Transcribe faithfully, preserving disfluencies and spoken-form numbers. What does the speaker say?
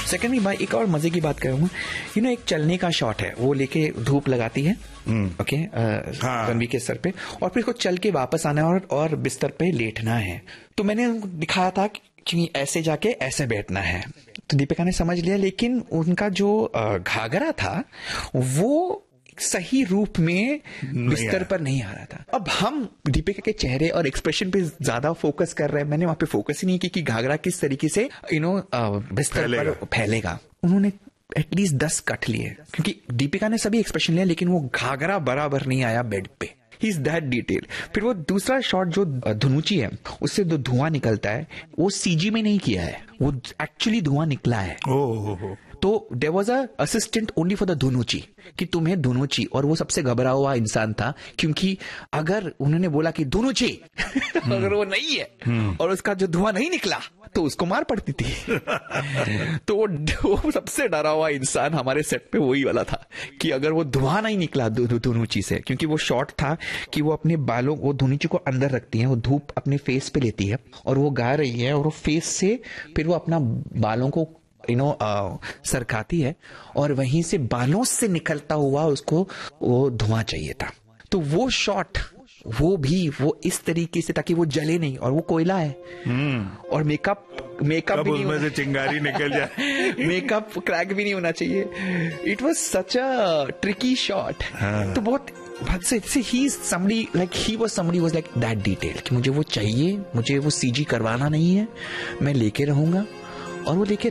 Secondly मैं एक और मजे की बात करूंगा, यू नो एक चलने का शॉट है, वो लेके धूप लगाती है ओके रणवीर के सर पे, और फिर उसको चल के वापस आना है और, और बिस्तर पे लेटना है। तो मैंने दिखाया था कि ऐसे जाके ऐसे बैठना है, तो दीपिका ने समझ लिया, लेकिन उनका जो घाघरा था वो सही रूप में बिस्तर पर नहीं आ रहा था। अब हम दीपिका के चेहरे और एक्सप्रेशन पे ज्यादा फोकस कर रहे हैं, मैंने वहां पे फोकस ही नहीं की कि घाघरा किस तरीके से यू नो बिस्तर पर फैलेगा। उन्होंने एटलीस्ट दस कट लिए, क्योंकि दीपिका ने सभी एक्सप्रेशन लिया, लेकिन वो घाघरा बराबर नहीं आया बेड पे। He is that detail. फिर वो दूसरा शॉट जो धुनुची है, उससे जो धुआं निकलता है, वो सीजी में नहीं किया है, वो एक्चुअली धुआं निकला है। ओह, तो there was a assistant only for the धुनुची, कि तुम्हें धुनुची, और वो सबसे घबरा हुआ इंसान था, क्योंकि अगर उन्होंने बोला कि धुनुची अगर वो नहीं है और उसका जो धुआं नहीं निकला तो उसको मार पड़ती थी। तो वो, वो सबसे डरा हुआ इंसान हमारे सेट पे वही वाला था, कि अगर वो धुआं नहीं निकला धुनुची से, क्योंकि वो शॉट था कि वो अपने बालों, वो धुनुची को अंदर रखती है, वो धूप अपने फेस पे लेती है और वो गा रही है, और वो फेस से फिर वो अपना बालों को यू नो सरकाती है, और वहीं से बालों से निकलता हुआ उसको वो धुआं चाहिए था। तो वो शॉट, वो भी वो इस तरीके से, ताकि वो जले नहीं, और वो कोयला है और मेकअप मेकअप भी उसमें से चिंगारी निकल जाए, मेकअप क्रैक भी नहीं होना चाहिए। It was such a tricky shot. तो बहुत से ही somebody like he was somebody was like that detail, कि मुझे वो चाहिए, मुझे वो सीजी करवाना नहीं है, मैं लेके रहूंगा, और वो लेके